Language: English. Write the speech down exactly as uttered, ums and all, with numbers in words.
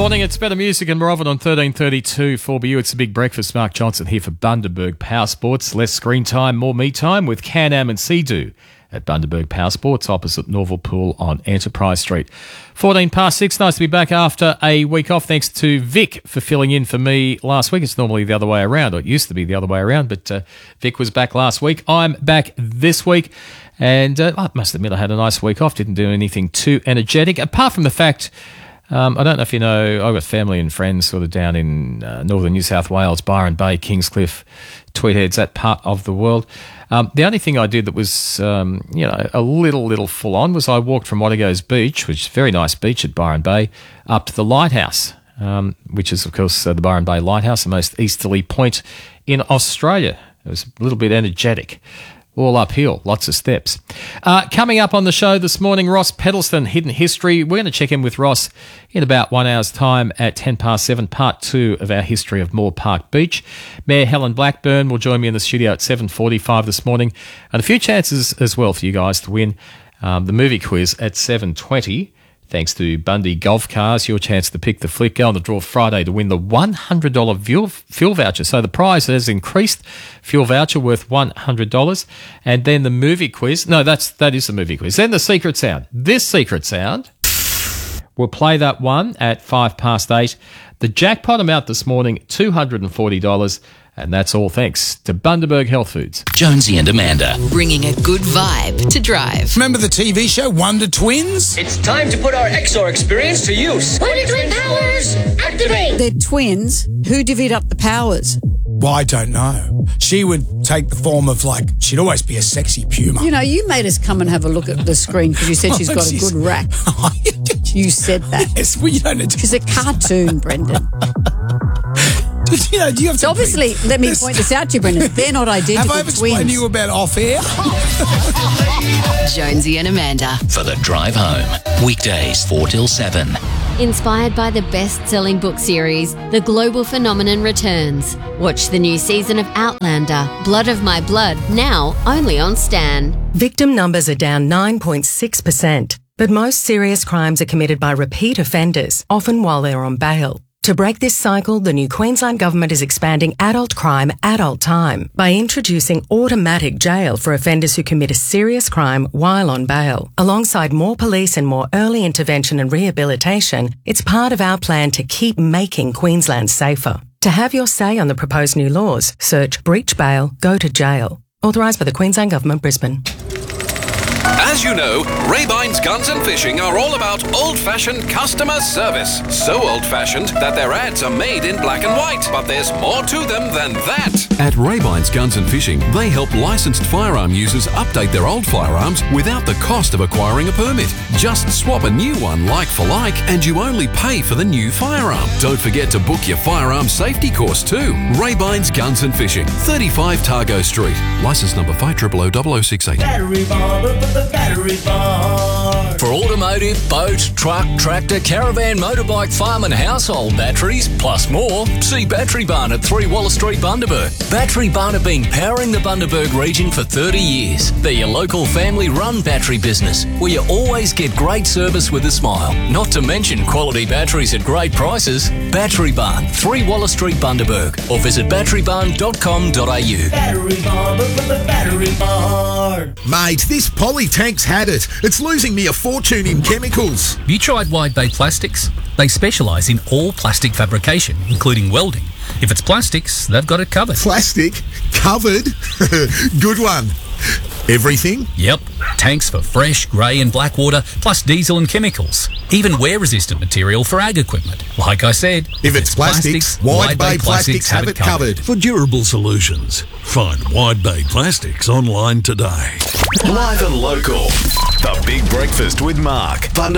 morning. It's Better Music and more of it on thirteen thirty-two four B U. It's the Big Breakfast. Mark Johnson here for Bundaberg Power Sports. Less screen time, more me time with Can-Am and Sea-Doo at Bundaberg Power Sports opposite Norval Pool on Enterprise Street. fourteen past six. Nice to be back after a week off. Thanks to Vic for filling in for me last week. It's normally the other way around, or it used to be the other way around, but uh, Vic was back last week. I'm back this week. And uh, I must admit I had a nice week off. Didn't do anything too energetic, apart from the fact, um, I don't know if you know, I've got family and friends sort of down in uh, northern New South Wales, Byron Bay, Kingscliff, Tweedheads, that part of the world. Um, the only thing I did that was, um, you know, a little, little full on was I walked from Wattegos Beach, which is a very nice beach at Byron Bay, up to the lighthouse, um, which is, of course, uh, the Byron Bay Lighthouse, the most easterly point in Australia. It was a little bit energetic. All uphill, lots of steps. Uh, coming up on the show this morning, Ross Pedalston, Hidden History. We're going to check in with Ross in about one hour's time at ten past seven, part two of our history of Moore Park Beach. Mayor Helen Blackburn will join me in the studio at seven forty-five this morning. And a few chances as well for you guys to win um, the movie quiz at seven twenty. Thanks to Bundy Golf Cars, your chance to pick the flick. Go on the draw Friday to win the one hundred dollars fuel, fuel voucher. So the prize has increased. Fuel voucher worth one hundred dollars. And then the movie quiz. No, that's, that is the movie quiz. Then the secret sound. This secret sound, we'll play that one at five past eight. The jackpot amount this morning, two hundred forty dollars. And that's all thanks to Bundaberg Health Foods. Jonesy and Amanda. Bringing a good vibe to drive. Remember the T V show Wonder Twins? It's time to put our X R experience to use. Wonder Twin powers, activate! They're twins. Who divvied up the powers? Well, I don't know. She would take the form of, like, she'd always be a sexy puma. You know, you made us come and have a look at the screen because you said she's got a good rack. You said that. Yes, well, you don't know. She's a cartoon, Brendan. You know, do you have to so obviously, be, let me this, point this out to you, Brendan. They're not identical twins. Have I ever twins. explained to you about off-air? Jonesy and Amanda. For the drive home. Weekdays, four till seven. Inspired by the best-selling book series, The Global Phenomenon returns. Watch the new season of Outlander, Blood of My Blood, now only on Stan. Victim numbers are down nine point six percent, but most serious crimes are committed by repeat offenders, often while they're on bail. To break this cycle, the new Queensland Government is expanding adult crime, adult time by introducing automatic jail for offenders who commit a serious crime while on bail. Alongside more police and more early intervention and rehabilitation, it's part of our plan to keep making Queensland safer. To have your say on the proposed new laws, search Breach Bail, Go to Jail. Authorised by the Queensland Government, Brisbane. As you know, Raybine's Guns and Fishing are all about old-fashioned customer service. So old-fashioned that their ads are made in black and white. But there's more to them than that. At Raybine's Guns and Fishing, they help licensed firearm users update their old firearms without the cost of acquiring a permit. Just swap a new one like for like and you only pay for the new firearm. Don't forget to book your firearm safety course too. Raybine's Guns and Fishing, thirty-five Targo Street. Licence number five zero zero zero zero six eight. Battery Barber for the Battery Barn. For automotive, boat, truck, tractor, caravan, motorbike, farm and household batteries, plus more, see Battery Barn at three Waller Street, Bundaberg. Battery Barn have been powering the Bundaberg region for thirty years. They're your local family-run battery business, where you always get great service with a smile. Not to mention quality batteries at great prices. Battery Barn, three Waller Street, Bundaberg, or visit battery barn dot com dot a u. Battery Barber for the Battery Barn. Mate, this Polytank's had it. It's losing me a fortune in chemicals. You tried Wide Bay Plastics? They specialise in all plastic fabrication, including welding. If it's plastics, they've got it covered. Plastic? Covered? Good one. Everything? Yep. Tanks for fresh, grey and black water, plus diesel and chemicals. Even wear-resistant material for ag equipment. Like I said, if, if it's, it's plastics, plastics Wide Bay, Bay Plastics, plastics have it covered. covered. For durable solutions, find Wide Bay Plastics online today. Live and local. The Big Breakfast with Mark. Thunder